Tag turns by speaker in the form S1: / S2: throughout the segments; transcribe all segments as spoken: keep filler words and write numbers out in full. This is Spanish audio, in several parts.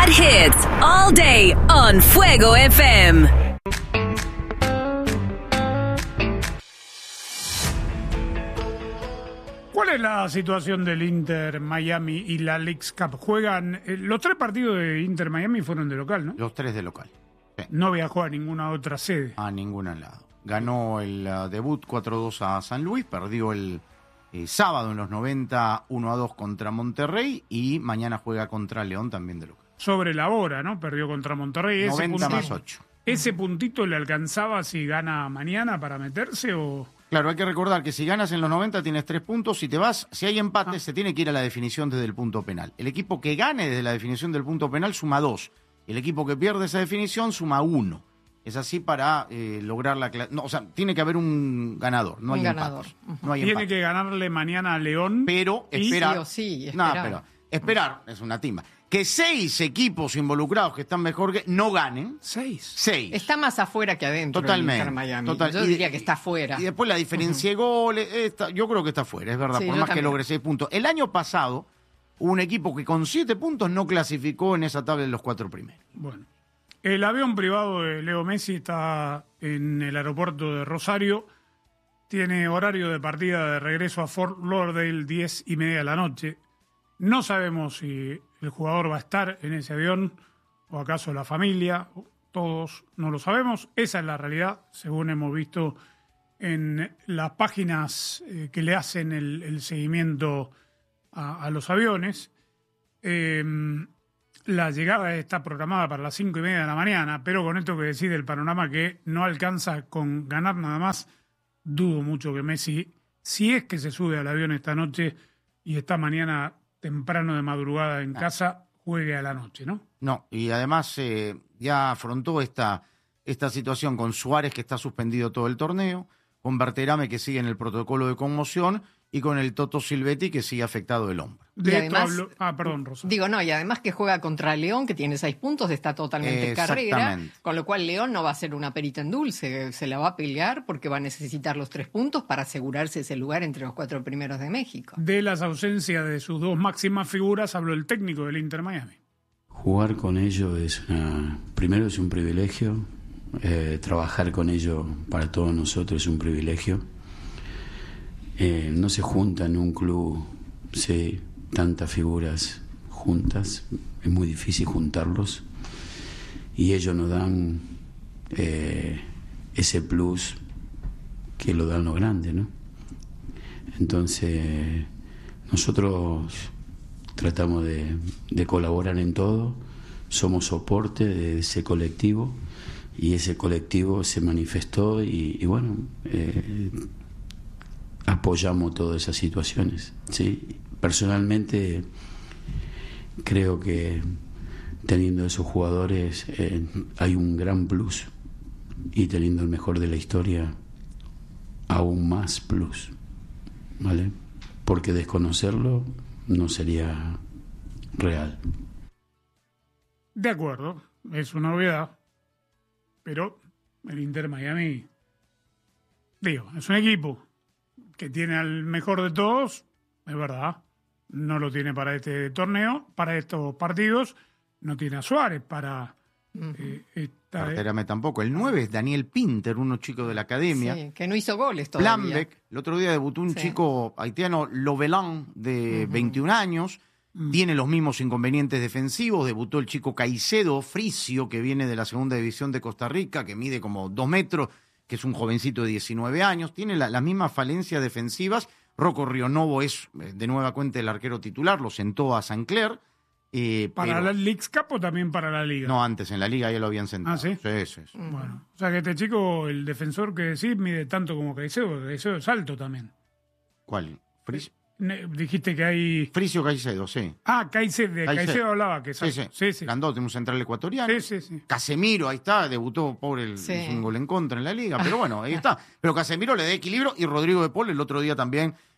S1: hot hits all day on Fuego F M.
S2: ¿Cuál es la situación del Inter Miami y la Leagues Cup? Juegan, eh, los tres partidos de Inter Miami fueron de local, ¿no?
S3: Los tres de local. Sí.
S2: No viajó a ninguna otra sede.
S3: A ningún lado. Ganó el uh, debut cuatro dos a San Luis, perdió el eh, sábado en los noventa uno a dos contra Monterrey y mañana juega contra León también de local.
S2: Sobre la hora, ¿no? Perdió contra Monterrey. Ese
S3: noventa
S2: puntito,
S3: más ocho.
S2: ¿Ese puntito le alcanzaba si gana mañana para meterse o...?
S3: Claro, hay que recordar que si ganas en los noventa tienes tres puntos, si te vas, si hay empate, ah. se tiene que ir a la definición desde el punto penal. El equipo que gane desde la definición del punto penal suma dos. El equipo que pierde esa definición suma uno. Es así para eh, lograr la... No, o sea, tiene que haber un ganador, no
S4: un
S3: hay
S4: ganador.
S3: empates.
S4: Uh-huh.
S3: No hay
S2: Tiene
S3: empate.
S2: que ganarle mañana a León.
S3: Pero esperar...
S4: Sí o sí, esperar.
S3: No, pero esperar es una timba. Que seis equipos involucrados que están mejor que... no ganen.
S2: Seis.
S3: Seis.
S4: Está más afuera que adentro.
S3: Totalmente.
S4: El Inter Miami.
S3: Total.
S4: Yo
S3: y,
S4: diría que está afuera.
S3: Y después la diferencia uh-huh. de goles, está, yo creo que está afuera, es verdad,
S4: Sí,
S3: por
S4: yo
S3: más
S4: también.
S3: que logre seis puntos. El año pasado, hubo un equipo que con siete puntos no clasificó en esa tabla de los cuatro primeros.
S2: Bueno. El avión privado de Leo Messi está en el aeropuerto de Rosario. Tiene horario de partida de regreso a Fort Lauderdale, diez y media de la noche. No sabemos si el jugador va a estar en ese avión o acaso la familia. Todos no lo sabemos. Esa es la realidad, según hemos visto en las páginas eh, que le hacen el, el seguimiento a, a los aviones. Eh, La llegada está programada para las cinco y media de la mañana, pero con esto que decide el panorama que no alcanza con ganar nada más, dudo mucho que Messi, si es que se sube al avión esta noche y está mañana temprano de madrugada en casa, juegue a la noche, ¿no?
S3: No, y además eh, ya afrontó esta, esta situación con Suárez, que está suspendido todo el torneo, con Berterame, que sigue en el protocolo de conmoción, y con el Toto Silvetti, que sigue afectado del hombro.
S2: De
S4: Y
S2: esto
S4: además,
S2: hablo... Ah, perdón, Rosa.
S4: Digo, no, y además que juega contra León, que tiene seis puntos, está totalmente en carrera, con lo cual León no va a ser una perita en dulce, se la va a pelear porque va a necesitar los tres puntos para asegurarse ese lugar entre los cuatro primeros de México.
S2: De las ausencias de sus dos máximas figuras, habló el técnico del Inter Miami.
S5: Jugar con ellos es una, primero es un privilegio, eh, trabajar con ellos para todos nosotros es un privilegio. Eh, no se junta en un club, sí, tantas figuras juntas, es muy difícil juntarlos y ellos nos dan eh, ese plus que lo dan los grandes, ¿no? Entonces nosotros tratamos de, de colaborar en todo, somos soporte de ese colectivo y ese colectivo se manifestó y, y bueno, eh, apoyamos todas esas situaciones, ¿sí? Personalmente creo que teniendo esos jugadores eh, hay un gran plus y teniendo el mejor de la historia aún más plus, ¿vale? Porque desconocerlo no sería real.
S2: De acuerdo, es una novedad, pero el Inter Miami, digo, es un equipo que tiene al mejor de todos, es verdad, no lo tiene para este torneo, para estos partidos, no tiene a Suárez para... Uh-huh. eh, esta,
S3: Berterame tampoco. El nueve es Daniel Pinter, uno chico de la academia.
S4: Sí, que no hizo goles todavía.
S3: Planbeck, el otro día debutó un
S4: sí.
S3: chico haitiano, Lovelán, de uh-huh. veintiún años, uh-huh. tiene los mismos inconvenientes defensivos, debutó el chico Caicedo Fricio, que viene de la segunda división de Costa Rica, que mide como dos metros, que es un jovencito de diecinueve años, tiene la, las mismas falencias defensivas. Rocco Rionovo es de nueva cuenta el arquero titular, lo sentó a Sancler. Eh,
S2: ¿Para
S3: pero...
S2: la Leagues Cup o también para la Liga?
S3: No, antes en la Liga ya lo habían sentado.
S2: ¿Ah, sí?
S3: Sí, sí, sí.
S2: Bueno, o sea que este chico, el defensor que decís, mide tanto como Caicedo, porque Caicedo es alto también.
S3: ¿Cuál? ¿Fricio?
S2: Dijiste que hay...
S3: Fricio Caicedo, sí.
S2: Ah, Caicedo, de
S3: Caicedo,
S2: Caicedo hablaba, que es
S3: sí, sí.
S2: sí, sí.
S3: Grandote, un central ecuatoriano.
S2: Sí, sí, sí.
S3: Casemiro, ahí está, debutó, pobre, el,
S4: sí.
S3: un gol en contra en la Liga, pero bueno, ahí está. Pero Casemiro le da equilibrio y Rodrigo de Paul el otro día también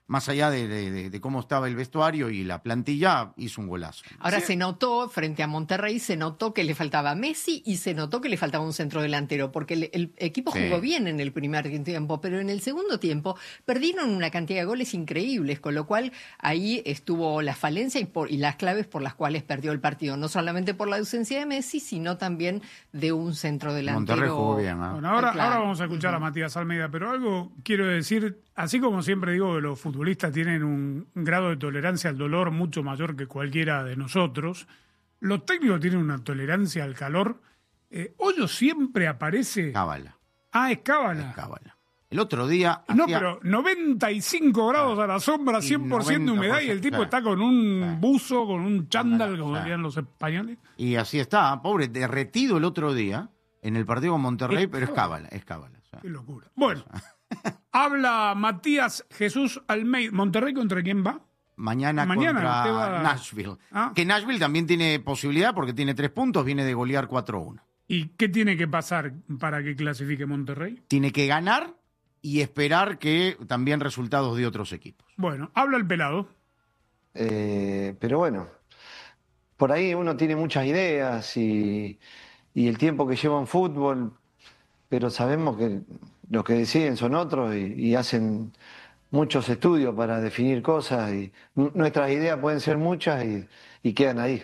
S3: más allá de, de, de cómo estaba el vestuario y la plantilla, hizo un golazo.
S4: Ahora
S2: Sí.
S4: se notó, frente a Monterrey, se notó que le faltaba Messi y se notó que le faltaba un centro delantero, porque el, el equipo
S3: Sí.
S4: jugó bien en el primer tiempo, pero en el segundo tiempo perdieron una cantidad de goles increíbles, con lo cual ahí estuvo la falencia y, por, y las claves por las cuales perdió el partido, no solamente por la ausencia de Messi, sino también de un centro delantero.
S3: Monterrey jugó bien, ¿eh?
S2: Bueno, ahora,
S4: Claro.
S2: ahora vamos a escuchar a Matías Almeida, pero algo quiero decir, así como siempre digo que los futbolistas tienen un grado de tolerancia al dolor mucho mayor que cualquiera de nosotros, los técnicos tienen una tolerancia al calor. Eh, Hoyos siempre aparece...
S3: Cábala,
S2: Ah, es cábala.
S3: es cábala. El otro día...
S2: No,
S3: hacía-
S2: pero noventa y cinco grados a la sombra,
S3: Y
S2: cien por ciento de humedad, y el tipo
S3: claro.
S2: está con un
S3: Claro.
S2: buzo, con un chándal, como
S3: Claro.
S2: dirían los españoles.
S3: Y así está, pobre, derretido el otro día en el partido con Monterrey,
S2: Es
S3: pero es
S2: cábala.
S3: cábala, es cábala. O sea,
S2: Qué locura. Bueno, habla Matías Jesús Almeida. ¿Monterrey contra quién va?
S3: mañana,
S2: Mañana
S3: contra
S2: usted va-
S3: Nashville.
S2: Ah.
S3: Que Nashville también tiene posibilidad porque tiene tres puntos, viene de golear cuatro a uno.
S2: ¿Y qué tiene que pasar para que clasifique Monterrey?
S3: Tiene que ganar y esperar que también resultados de otros equipos.
S2: Bueno, habla el pelado.
S6: Eh, pero bueno, por ahí uno tiene muchas ideas y, y el tiempo que lleva en fútbol, pero sabemos que los que deciden son otros y, y hacen muchos estudios para definir cosas y n- nuestras ideas pueden ser muchas y, y quedan ahí.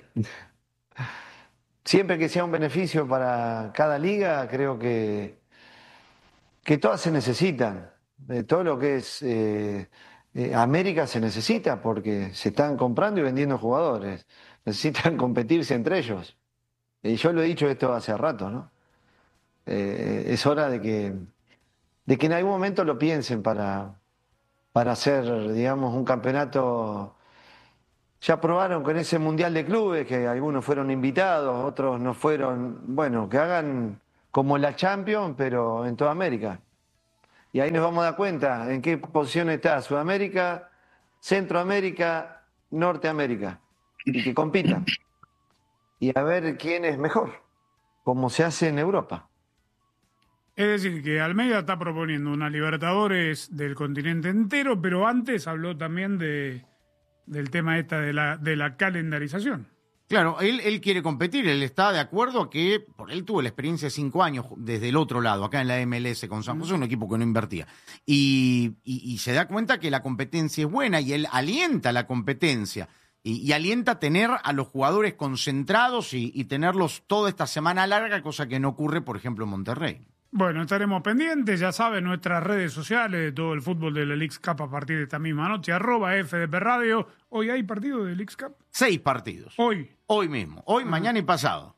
S6: Siempre que sea un beneficio para cada liga, creo que, que todas se necesitan. De todo lo que es eh, eh, América se necesita porque se están comprando y vendiendo jugadores. Necesitan competirse entre ellos. Y yo lo he dicho esto hace rato, ¿no? Eh, es hora de que, de que en algún momento lo piensen para, para hacer, digamos, un campeonato. Ya probaron con ese Mundial de Clubes, que algunos fueron invitados, otros no fueron. Bueno, que hagan como la Champions, pero en toda América. Y ahí nos vamos a dar cuenta en qué posición está Sudamérica, Centroamérica, Norteamérica. Y que compitan. Y a ver quién es mejor, como se hace en Europa.
S2: Es decir, que Almeida está proponiendo una Libertadores del continente entero, pero antes habló también de, del tema esta de la, de la calendarización.
S3: Claro, él, él quiere competir, él está de acuerdo a que, por él tuvo la experiencia de cinco años desde el otro lado, acá en la M L S con San José, un equipo que no invertía. Y, y, y se da cuenta que la competencia es buena y él alienta la competencia y, y alienta a tener a los jugadores concentrados y, y tenerlos toda esta semana larga, cosa que no ocurre, por ejemplo, en Monterrey.
S2: Bueno, estaremos pendientes, ya saben, nuestras redes sociales de todo el fútbol de la Leagues Cup a partir de esta misma noche, arroba F D P Radio. ¿Hoy hay partido de Leagues Cup?
S3: Seis partidos.
S2: Hoy,
S3: Hoy mismo, hoy, mañana y pasado.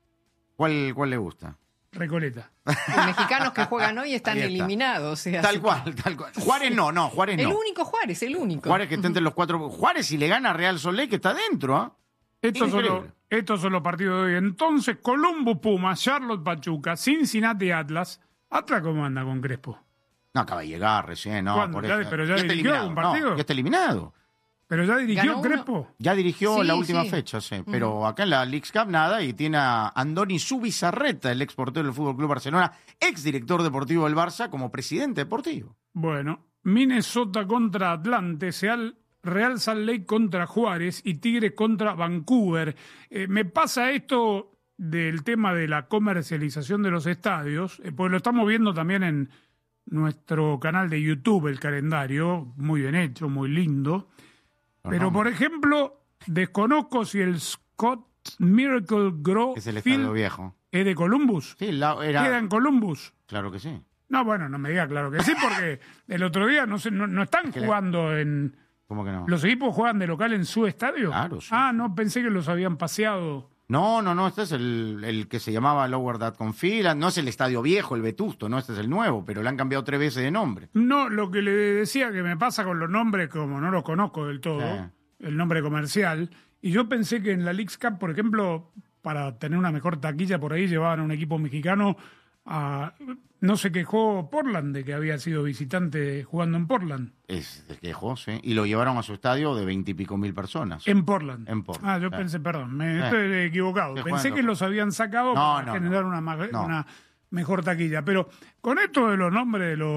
S3: ¿Cuál, cuál le gusta?
S2: Recoleta.
S4: Los mexicanos que juegan hoy están
S3: Ahí está.
S4: eliminados. o sea,
S3: Tal
S4: así
S3: cual, tal cual. Juárez no, no, Juárez
S4: que- El
S3: no.
S4: único Juárez, el único.
S3: Juárez que está entre los cuatro. Juárez si le gana a Real Solé que está dentro, ¿ah?
S2: Estos son, los,
S3: Increíble.
S2: estos son los partidos de hoy. Entonces, Columbus Pumas, Charlotte Pachuca, Cincinnati Atlas. ¿Atlas cómo anda con Crespo?
S3: No, acaba de llegar recién, no.
S2: ¿Cuándo?
S3: Por
S2: Ya-
S3: eso.
S2: pero ya
S3: está
S2: dirigió
S3: eliminado,
S2: un partido.
S3: no, ya está eliminado.
S2: ¿Pero ya dirigió
S4: Ganó uno.
S2: Crespo?
S3: Ya dirigió
S4: Sí,
S3: la última
S4: sí.
S3: fecha, sí. Pero acá en la Leagues Cup nada, y tiene a Andoni Zubizarreta, el ex portero del Fútbol Club Barcelona, ex director deportivo del Barça, como presidente deportivo.
S2: Bueno, Minnesota contra Atlante, Real, Real Salt Lake contra Juárez y Tigres contra Vancouver. Eh, me pasa esto del tema de la comercialización de los estadios, eh, pues lo estamos viendo también en nuestro canal de YouTube, el calendario, muy bien hecho, muy lindo. Pero,
S3: Ajá.
S2: por ejemplo, desconozco si el Scott Miracle Grow
S3: Es el
S2: Field
S3: estadio viejo.
S2: es de Columbus.
S3: Sí, la-
S2: Queda
S3: era.
S2: en Columbus.
S3: Claro que sí.
S2: No, bueno, no me diga claro que sí, porque el otro día no, se, no, no están
S3: Que le-
S2: jugando en...
S3: ¿Cómo que no?
S2: ¿Los equipos juegan de local en su estadio?
S3: Claro, sí,
S2: Ah,
S3: sí.
S2: no, pensé que los habían paseado.
S3: No, no, no, este es el, el que se llamaba Lower Datcon Field. No es el estadio viejo, el Vetusto, no, este es el nuevo, pero le han cambiado tres veces de nombre.
S2: No, lo que le decía que me pasa con los nombres, como no los conozco del todo,
S3: Sí.
S2: el nombre comercial, y yo pensé que en la Leagues Cup, por ejemplo, para tener una mejor taquilla por ahí, llevaban a un equipo mexicano a... No se quejó Portland de que había sido visitante jugando en Portland.
S3: Es de quejó, sí. Y lo llevaron a su estadio de veintipico mil personas.
S2: En Portland.
S3: En Portland,
S2: Ah, yo
S3: sí.
S2: pensé, perdón, me
S3: Sí.
S2: estoy equivocado.
S3: Sí,
S2: Pensé
S3: bueno.
S2: que los habían sacado
S3: No,
S2: para
S3: no,
S2: generar
S3: no.
S2: una, ma-
S3: No.
S2: una mejor taquilla. Pero con esto de los nombres de los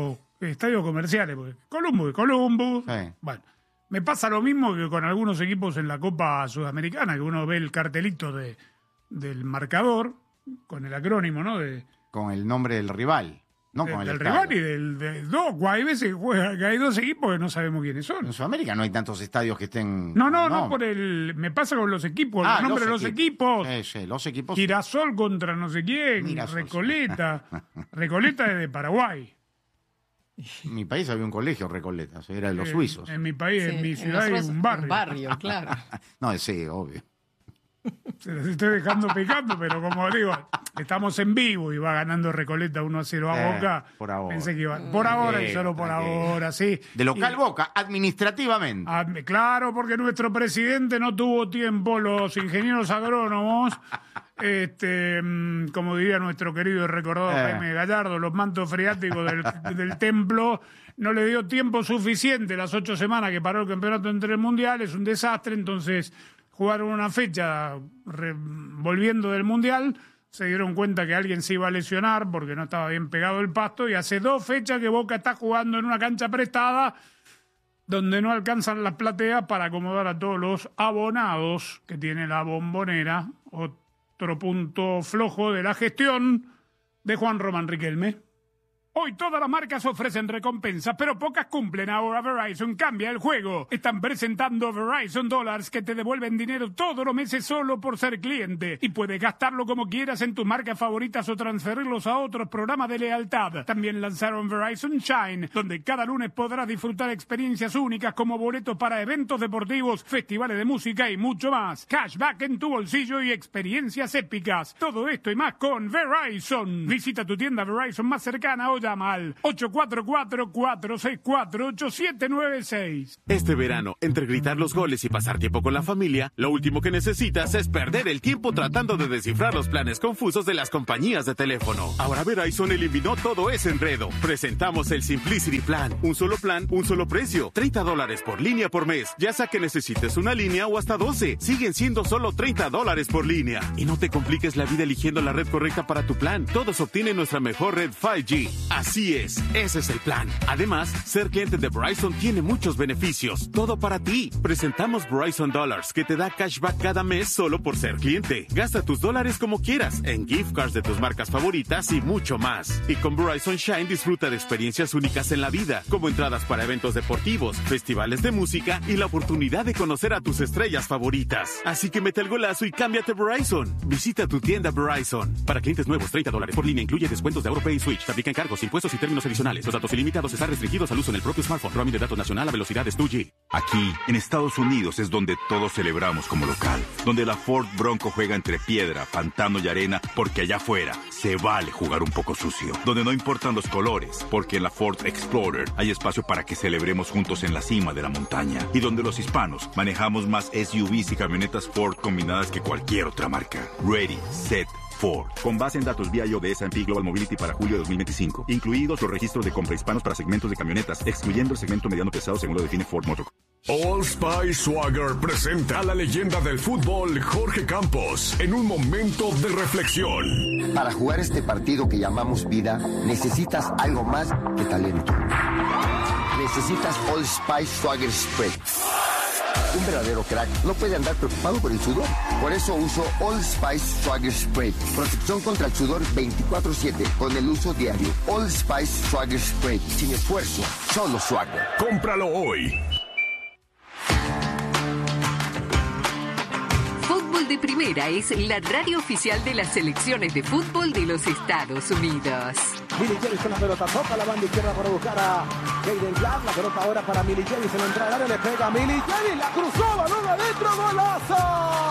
S2: estadios comerciales, porque Columbus es Columbus. Sí. Bueno, me pasa lo mismo que con algunos equipos en la Copa Sudamericana, que uno ve el cartelito de, del marcador, con el acrónimo, ¿no? De,
S3: con el nombre del rival. No
S2: de,
S3: con el
S2: del
S3: estadio.
S2: rival y del, del dos. Hay veces que, juega, que hay dos equipos que no sabemos quiénes son.
S3: En Sudamérica no hay tantos estadios que estén...
S2: No, no, no, por el... Me pasa con los equipos, ah, los nombres los de los equipos.
S3: Sí, sí, los equipos.
S2: Girasol contra no sé quién, Mirasol. Recoleta. Recoleta es de Paraguay.
S3: En mi país había un colegio Recoleta, o sea, era de los
S2: eh,
S3: suizos.
S2: En mi país, sí, en mi ciudad hay un barrio.
S4: Un barrio, claro.
S3: No, sí, obvio.
S2: Se los estoy dejando picando, pero como digo, estamos en vivo y va ganando Recoleta uno a cero a eh, Boca.
S3: Por ahora.
S2: Pensé que iba. Por ahora sí, y solo por ahora, sí.
S3: De local y, Boca, administrativamente.
S2: Ad, claro, porque nuestro presidente no tuvo tiempo, los ingenieros agrónomos, este, como diría nuestro querido y recordado eh. Jaime Gallardo, los mantos freáticos del, del templo. No le dio tiempo suficiente las ocho semanas que paró el campeonato entre el mundial, es un desastre, entonces jugaron una fecha re, volviendo del mundial, se dieron cuenta que alguien se iba a lesionar porque no estaba bien pegado el pasto y hace dos fechas que Boca está jugando en una cancha prestada donde no alcanzan las plateas para acomodar a todos los abonados que tiene la Bombonera, otro punto flojo de la gestión de Juan Román Riquelme. Hoy todas las marcas ofrecen recompensas, pero pocas cumplen. Ahora Verizon cambia el juego. Están presentando Verizon Dollars que te devuelven dinero todos los meses solo por ser cliente. Y puedes gastarlo como quieras en tus marcas favoritas o transferirlos a otros programas de lealtad. También lanzaron Verizon Shine, donde cada lunes podrás disfrutar experiencias únicas como boletos para eventos deportivos, festivales de música y mucho más. Cashback en tu bolsillo y experiencias épicas. Todo esto y más con Verizon. Visita tu tienda Verizon más cercana o llama al ocho cuatro cuatro, cuatro seis cuatro, ocho siete nueve seis.
S7: Este verano, entre gritar los goles y pasar tiempo con la familia, lo último que necesitas es perder el tiempo tratando de descifrar los planes confusos de las compañías de teléfono. Ahora Verizon eliminó todo ese enredo. Presentamos el Simplicity Plan. Un solo plan, un solo precio. treinta dólares por línea por mes. Ya sea que necesites una línea o hasta doce. Siguen siendo solo treinta dólares por línea. Y no te compliques la vida eligiendo la red correcta para tu plan. Todos obtienen nuestra mejor red cinco G. Así es, ese es el plan. Además, ser cliente de Verizon tiene muchos beneficios. Todo para ti. Presentamos Verizon Dollars, que te da cashback cada mes solo por ser cliente. Gasta tus dólares como quieras, en gift cards de tus marcas favoritas y mucho más. Y con Verizon Shine disfruta de experiencias únicas en la vida, como entradas para eventos deportivos, festivales de música y la oportunidad de conocer a tus estrellas favoritas. Así que mete el golazo y cámbiate Verizon. Visita tu tienda Verizon. Para clientes nuevos, treinta dólares por línea, incluye descuentos de AuroPay y Switch. Te aplican cargos, impuestos y términos adicionales. Los datos ilimitados están restringidos al uso en el propio smartphone. Roaming de datos nacional a velocidades dos G.
S8: Aquí, en Estados Unidos, es donde todos celebramos como local. Donde la Ford Bronco juega entre piedra, pantano y arena, porque allá afuera se vale jugar un poco sucio. Donde no importan los colores, porque en la Ford Explorer hay espacio para que celebremos juntos en la cima de la montaña. Y donde los hispanos manejamos más S U Vs y camionetas Ford combinadas que cualquier otra marca. Ready, set, Ford. Con base en datos vía I O de S and P Global Mobility para julio de dos mil veinticinco. Incluidos los registros de compra hispanos para segmentos de camionetas, excluyendo el segmento mediano pesado según lo define Ford Motor.
S9: Old Spice Swagger presenta a la leyenda del fútbol Jorge Campos en un momento de reflexión.
S10: Para jugar este partido que llamamos vida, necesitas algo más que talento. Necesitas Old Spice Swagger Spray. Un verdadero crack no puede andar preocupado por el sudor. Por eso uso Old Spice Swagger Spray. Protección contra el sudor veinticuatro siete con el uso diario. Old Spice Swagger Spray. Sin esfuerzo, solo Swagger.
S9: Cómpralo hoy.
S1: Fútbol de Primera es la radio oficial de las selecciones de fútbol de los Estados Unidos.
S11: Milicheris con la pelota, toca la banda izquierda para buscar a Jaden Black. La pelota ahora para Milicheris en la entrada del área, le pega a Milicheris, la cruzó, balón adentro, golazo.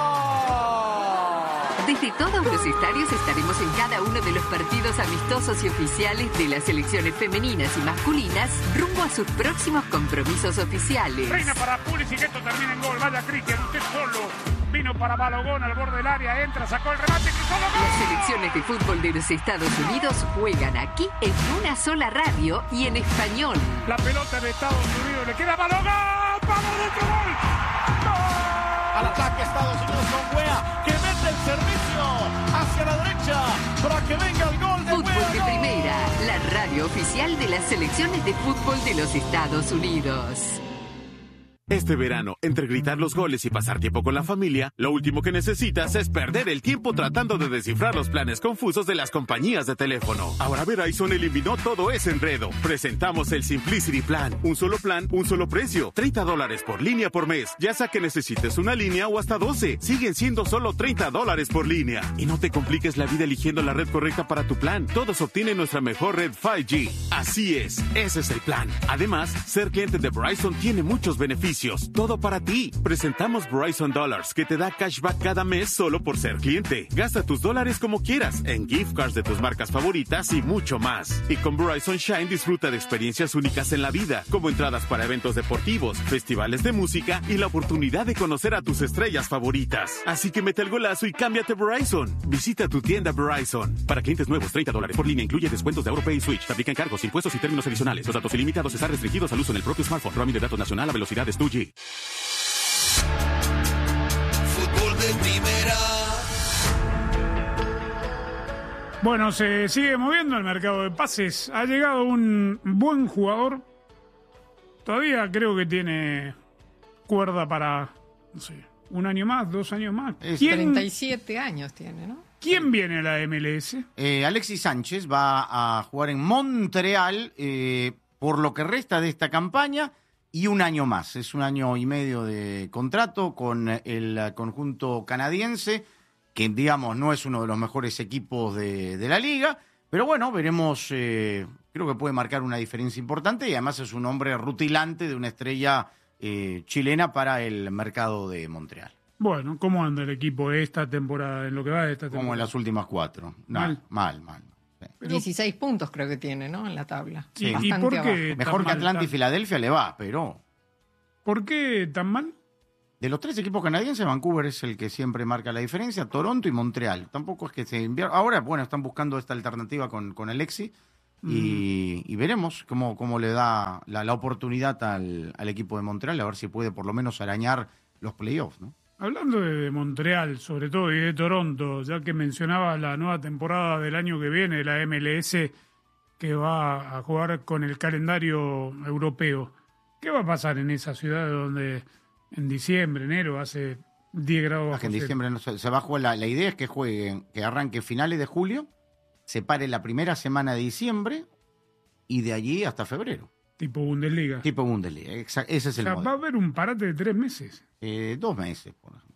S1: Desde todos los estadios estaremos en cada uno de los partidos amistosos y oficiales de las selecciones femeninas y masculinas rumbo a sus próximos compromisos oficiales.
S2: Reina para Pulisic, esto termina en gol. Vaya Cristian, usted solo. Vino para Balogón al borde del área, entra, sacó el remate, cruzó el gol.
S1: Las selecciones de fútbol de los Estados Unidos juegan aquí en una sola radio y en español.
S2: La pelota de Estados Unidos le queda a Balogón, ¡vamos dentro, gol! ¡Gol!
S12: Al ataque Estados Unidos con Wea, que mete el servicio hacia la derecha para que venga el gol de
S1: Fútbol
S12: Wea,
S1: de
S12: ¡gol!
S1: Primera, la radio oficial de las selecciones de fútbol de los Estados Unidos.
S7: Este verano, entre gritar los goles y pasar tiempo con la familia, lo último que necesitas es perder el tiempo tratando de descifrar los planes confusos de las compañías de teléfono. Ahora Verizon eliminó todo ese enredo. Presentamos el Simplicity Plan. Un solo plan, un solo precio. treinta dólares por línea por mes. Ya sea que necesites una línea o hasta doce. Siguen siendo solo treinta dólares por línea. Y no te compliques la vida eligiendo la red correcta para tu plan. Todos obtienen nuestra mejor red cinco G. Así es, ese es el plan. Además, ser cliente de Verizon tiene muchos beneficios. Todo para ti. Presentamos Verizon Dollars, que te da cashback cada mes solo por ser cliente. Gasta tus dólares como quieras, en gift cards de tus marcas favoritas y mucho más. Y con Verizon Shine disfruta de experiencias únicas en la vida, como entradas para eventos deportivos, festivales de música y la oportunidad de conocer a tus estrellas favoritas. Así que mete el golazo y cámbiate Verizon. Visita tu tienda Verizon. Para clientes nuevos, treinta dólares por línea incluye descuentos de AuroPay y Switch. Se aplican cargos, impuestos y términos adicionales. Los datos ilimitados están restringidos al uso en el propio smartphone. Roaming de datos nacional a velocidades dos G.
S13: Fútbol de primera.
S2: Bueno, se sigue moviendo el mercado de pases. Ha llegado un buen jugador. Todavía creo que tiene cuerda para, no sé, un año más, dos años más.
S4: ¿Quién, treinta y siete años tiene, ¿no?
S2: ¿Quién viene a la M L S?
S3: Eh, Alexis Sánchez va a jugar en Montreal eh, por lo que resta de esta campaña. Y un año más, es un año y medio de contrato con el conjunto canadiense, que digamos no es uno de los mejores equipos de, de la liga, pero bueno, veremos, eh, creo que puede marcar una diferencia importante y además es un hombre rutilante de una estrella eh, chilena para el mercado de Montreal.
S2: Bueno, ¿cómo anda el equipo esta temporada, en lo que va de esta temporada?
S3: Como en las últimas cuatro. No, mal, mal, mal.
S4: Pero, dieciséis puntos creo que tiene, ¿no? En la tabla.
S3: Sí. ¿Y por qué mejor que Atlanta y Filadelfia le va, pero...
S2: ¿Por qué tan mal?
S3: De los tres equipos canadienses, Vancouver es el que siempre marca la diferencia, Toronto y Montreal. Tampoco es que se invierta. Ahora, bueno, están buscando esta alternativa con, con Alexis y, mm. y veremos cómo, cómo le da la, la oportunidad al, al equipo de Montreal, a ver si puede por lo menos arañar los playoffs, ¿no?
S2: Hablando de Montreal, sobre todo, y de Toronto, ya que mencionaba la nueva temporada del año que viene, la M L S, que va a jugar con el calendario europeo, ¿qué va a pasar en esa ciudad donde en diciembre, enero, hace diez grados bajo
S3: cero? En diciembre no se, se va a jugar, la, la idea es que jueguen, que arranque finales de julio, se pare la primera semana de diciembre y de allí hasta febrero.
S2: Tipo Bundesliga.
S3: Tipo Bundesliga, exacto, ese es el
S2: O sea,
S3: modelo.
S2: va a haber un parate de tres meses.
S3: Eh, dos meses, por ejemplo.